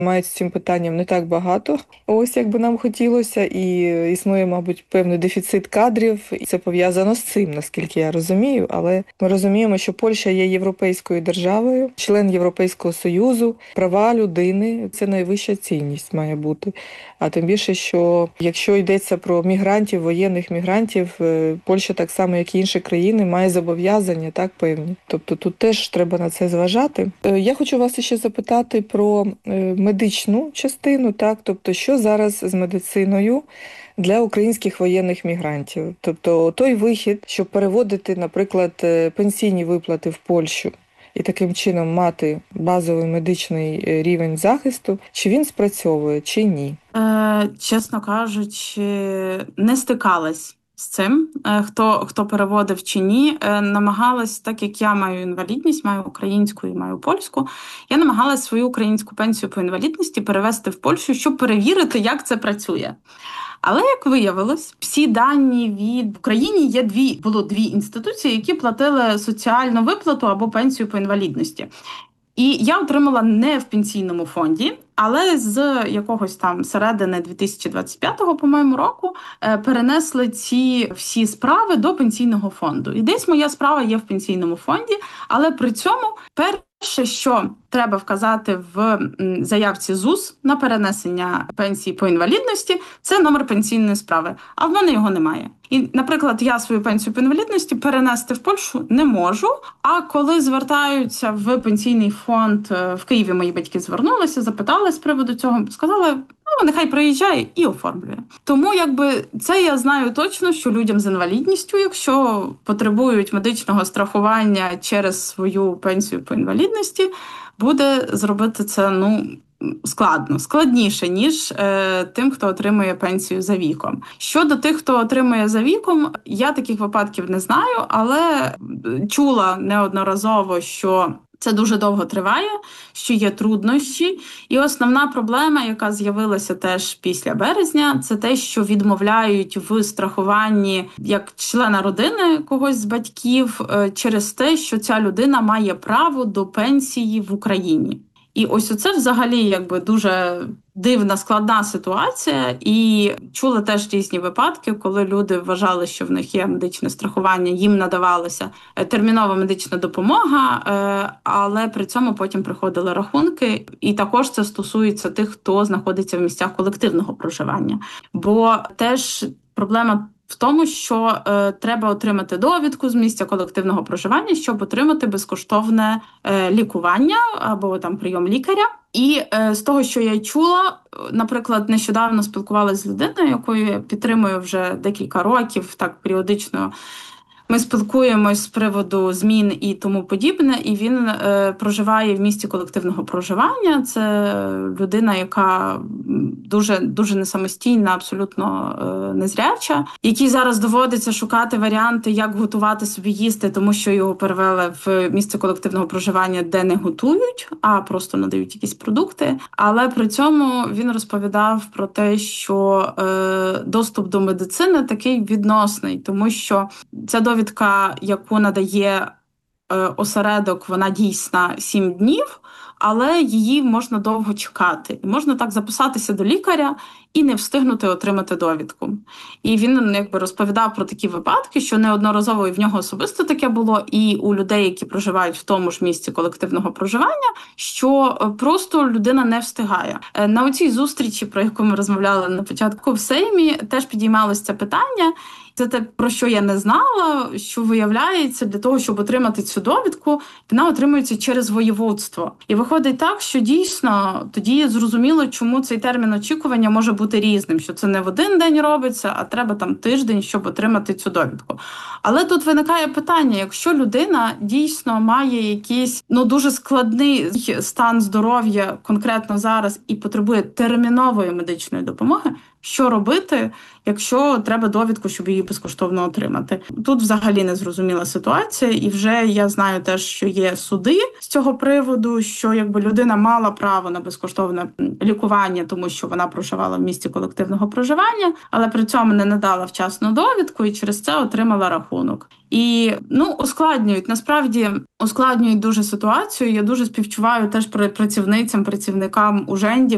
мають з цим питанням не так багато, ось як би нам хотілося, і існує, мабуть, певний дефіцит кадрів, і це пов'язано з цим, наскільки я розумію. Але ми розуміємо, що Польща є європейською державою, член Європейського Союзу, права людини це найвища цінність має бути. А тим більше, що якщо йдеться про мігрантів, воєнних мігрантів, Польща так само, як і інші країни, має зобов'язання, так, певні. Тобто тут теж треба на це зважати. Я хочу вас ще запитати про медичну частину, так, тобто що зараз з медициною для українських воєнних мігрантів. Тобто той вихід, щоб переводити, наприклад, пенсійні виплати в Польщу і таким чином мати базовий медичний рівень захисту, чи він спрацьовує, чи ні? Чесно кажучи, не стикалась з цим, хто переводив чи ні. Намагалась, так як я маю інвалідність, маю українську і маю польську, я намагалась свою українську пенсію по інвалідності перевести в Польщу, щоб перевірити, як це працює. Але, як виявилось, всі дані в Україні було дві інституції, які платили соціальну виплату або пенсію по інвалідності. І я отримала не в пенсійному фонді, але з якогось там середини 2025-го, по-моєму, року перенесли ці всі справи до пенсійного фонду. І десь моя справа є в пенсійному фонді, але при цьому перше, що треба вказати в заявці ЗУС на перенесення пенсії по інвалідності, це номер пенсійної справи, а в мене його немає. І, наприклад, я свою пенсію по інвалідності перенести в Польщу не можу, а коли звертаються в пенсійний фонд, в Києві мої батьки звернулися, запитали з приводу цього, сказали, нехай приїжджає і оформлює. Тому, це я знаю точно, що людям з інвалідністю, якщо потребують медичного страхування через свою пенсію по інвалідності, буде зробити це, складніше, ніж тим, хто отримує пенсію за віком. Щодо тих, хто отримує за віком, я таких випадків не знаю, але чула неодноразово, що це дуже довго триває, що є труднощі. І основна проблема, яка з'явилася теж після березня, це те, що відмовляють в страхуванні як члена родини когось з батьків через те, що ця людина має право до пенсії в Україні. І ось оце взагалі дуже дивна, складна ситуація. І чула теж різні випадки, коли люди вважали, що в них є медичне страхування, їм надавалася термінова медична допомога, але при цьому потім приходили рахунки. І також це стосується тих, хто знаходиться в місцях колективного проживання. Бо теж проблема в тому, що треба отримати довідку з місця колективного проживання, щоб отримати безкоштовне лікування або там прийом лікаря. І з того, що я чула, наприклад, нещодавно спілкувалася з людиною, якою я підтримую вже декілька років, так періодично ми спілкуємось з приводу змін і тому подібне, і він проживає в місті колективного проживання. Це людина, яка дуже не самостійна, абсолютно незряча, якій зараз доводиться шукати варіанти, як готувати собі їсти, тому що його перевели в місце колективного проживання, де не готують, а просто надають якісь продукти. Але при цьому він розповідав про те, що доступ до медицини такий відносний, тому що ця довідка, яку надає осередок, вона дійсна 7 днів, але її можна довго чекати. І можна так записатися до лікаря і не встигнути отримати довідку. І він розповідав про такі випадки, що неодноразово і в нього особисто таке було, і у людей, які проживають в тому ж місці колективного проживання, що просто людина не встигає. На оцій зустрічі, про яку ми розмовляли на початку в Сеймі, теж підіймалося це питання. Це те, про що я не знала, що виявляється, для того, щоб отримати цю довідку, вона отримується через воєводство. І виходить так, що дійсно тоді зрозуміло, чому цей термін очікування може бути різним, що це не в один день робиться, а треба там тиждень, щоб отримати цю довідку. Але тут виникає питання, якщо людина дійсно має якийсь дуже складний стан здоров'я конкретно зараз і потребує термінової медичної допомоги, що робити, якщо треба довідку, щоб її безкоштовно отримати? Тут взагалі незрозуміла ситуація, і вже я знаю теж, що є суди з цього приводу, що людина мала право на безкоштовне лікування, тому що вона проживала в місті колективного проживання, але при цьому не надала вчасну довідку і через це отримала рахунок. І, ускладнюють дуже ситуацію. Я дуже співчуваю теж працівникам ужендів,